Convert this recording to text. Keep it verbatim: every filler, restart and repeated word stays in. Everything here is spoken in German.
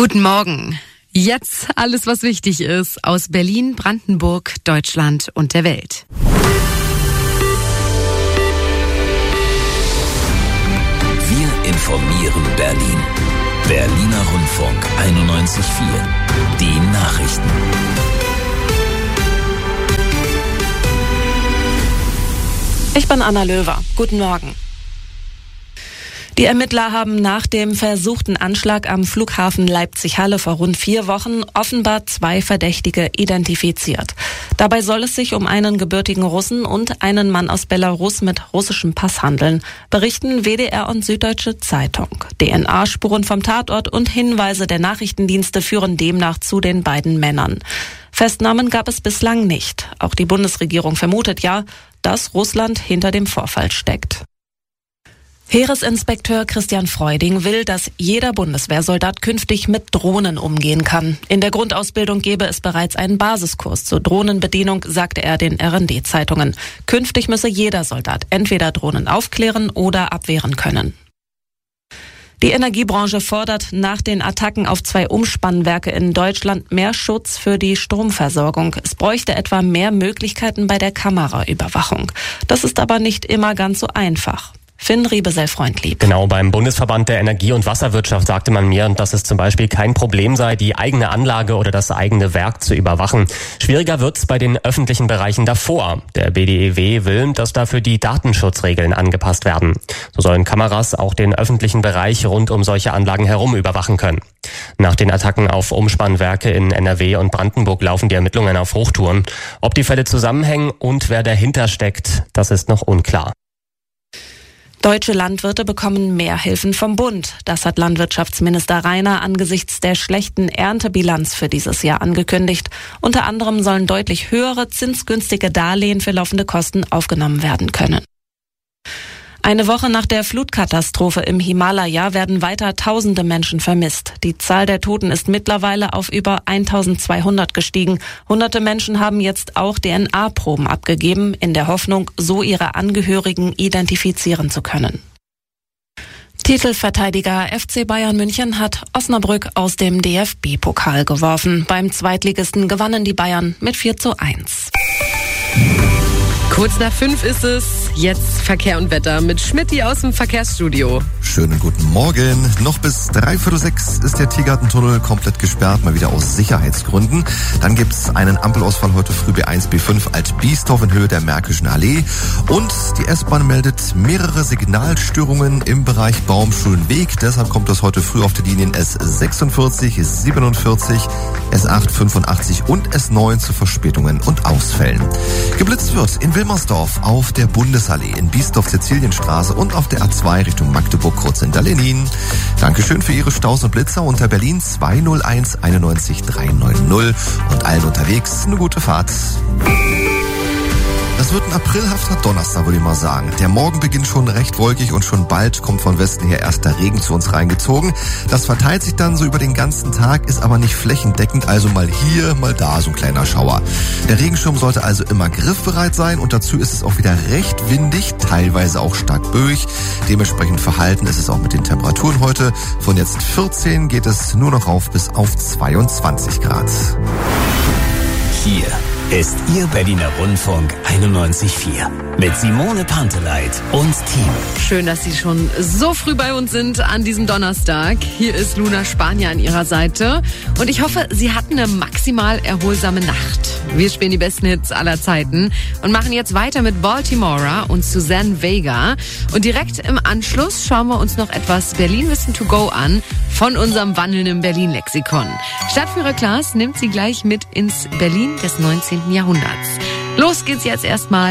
Guten Morgen. Jetzt alles, was wichtig ist aus Berlin, Brandenburg, Deutschland und der Welt. Wir informieren Berlin. Berliner Rundfunk einundneunzig Komma vier. Die Nachrichten. Ich bin Anna Löwer. Guten Morgen. Die Ermittler haben nach dem versuchten Anschlag am Flughafen Leipzig-Halle vor rund vier Wochen offenbar zwei Verdächtige identifiziert. Dabei soll es sich um einen gebürtigen Russen und einen Mann aus Belarus mit russischem Pass handeln, berichten W D R und Süddeutsche Zeitung. D N A-Spuren vom Tatort und Hinweise der Nachrichtendienste führen demnach zu den beiden Männern. Festnahmen gab es bislang nicht. Auch die Bundesregierung vermutet ja, dass Russland hinter dem Vorfall steckt. Heeresinspekteur Christian Freuding will, dass jeder Bundeswehrsoldat künftig mit Drohnen umgehen kann. In der Grundausbildung gebe es bereits einen Basiskurs zur Drohnenbedienung, sagte er den R und D-Zeitungen. Künftig müsse jeder Soldat entweder Drohnen aufklären oder abwehren können. Die Energiebranche fordert nach den Attacken auf zwei Umspannwerke in Deutschland mehr Schutz für die Stromversorgung. Es bräuchte etwa mehr Möglichkeiten bei der Kameraüberwachung. Das ist aber nicht immer ganz so einfach. Finn Riebesell-Freundlieb. Genau, beim Bundesverband der Energie- und Wasserwirtschaft sagte man mir, dass es zum Beispiel kein Problem sei, die eigene Anlage oder das eigene Werk zu überwachen. Schwieriger wird's bei den öffentlichen Bereichen davor. Der B D E W will, dass dafür die Datenschutzregeln angepasst werden. So sollen Kameras auch den öffentlichen Bereich rund um solche Anlagen herum überwachen können. Nach den Attacken auf Umspannwerke in N R W und Brandenburg laufen die Ermittlungen auf Hochtouren. Ob die Fälle zusammenhängen und wer dahinter steckt, das ist noch unklar. Deutsche Landwirte bekommen mehr Hilfen vom Bund. Das hat Landwirtschaftsminister Rainer angesichts der schlechten Erntebilanz für dieses Jahr angekündigt. Unter anderem sollen deutlich höhere zinsgünstige Darlehen für laufende Kosten aufgenommen werden können. Eine Woche nach der Flutkatastrophe im Himalaya werden weiter tausende Menschen vermisst. Die Zahl der Toten ist mittlerweile auf über eintausendzweihundert gestiegen. Hunderte Menschen haben jetzt auch D N A-Proben abgegeben, in der Hoffnung, so ihre Angehörigen identifizieren zu können. Titelverteidiger F C Bayern München hat Osnabrück aus dem D F B-Pokal geworfen. Beim Zweitligisten gewannen die Bayern mit vier zu eins. Kurz nach fünf ist es. Jetzt Verkehr und Wetter mit Schmidti aus dem Verkehrsstudio. Schönen guten Morgen. Noch bis dreiviertel sechs ist der Tiergartentunnel komplett gesperrt, mal wieder aus Sicherheitsgründen. Dann gibt's einen Ampelausfall heute früh B eins, B fünf Alt-Biestorf in Höhe der Märkischen Allee. Und die S-Bahn meldet mehrere Signalstörungen im Bereich Baumschulenweg. Deshalb kommt es heute früh auf die Linien S sechsundvierzig, siebenundvierzig, S acht, fünfundachtzig und S neun zu Verspätungen und Ausfällen. Geblitzt wird in Wilmersdorf auf der Bundesallee, in Biesdorf-Sizilienstraße und auf der A zwei Richtung Magdeburg kurz hinter Lenin. Dankeschön für Ihre Staus und Blitzer unter Berlin zwei null eins einundneunzig dreihundertneunzig und allen unterwegs eine gute Fahrt. Das wird ein aprilhafter Donnerstag, würde ich mal sagen. Der Morgen beginnt schon recht wolkig und schon bald kommt von Westen her erster Regen zu uns reingezogen. Das verteilt sich dann so über den ganzen Tag, ist aber nicht flächendeckend, also mal hier, mal da so ein kleiner Schauer. Der Regenschirm sollte also immer griffbereit sein und dazu ist es auch wieder recht windig, teilweise auch stark böig. Dementsprechend verhalten ist es auch mit den Temperaturen heute. Von jetzt vierzehn geht es nur noch rauf bis auf zweiundzwanzig Grad. Hier ist Ihr Berliner Rundfunk einundneunzig Komma vier mit Simone Panteleit und Team. Schön, dass Sie schon so früh bei uns sind an diesem Donnerstag. Hier ist Luna Spanier an Ihrer Seite und ich hoffe, Sie hatten eine maximal erholsame Nacht. Wir spielen die besten Hits aller Zeiten und machen jetzt weiter mit Baltimora und Suzanne Vega. Und direkt im Anschluss schauen wir uns noch etwas Berlin-Wissen to go an von unserem wandelnden Berlin-Lexikon. Stadtführer Klaas nimmt Sie gleich mit ins Berlin des neunzehnten Jahrhunderts. Los geht's jetzt erstmal